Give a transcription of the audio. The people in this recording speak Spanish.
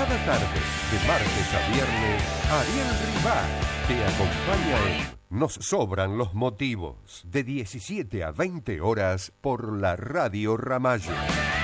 Cada tarde, de martes a viernes, Ariel Ribá te acompaña en Nos Sobran los Motivos, de 17 a 20 horas por la Radio Ramallo.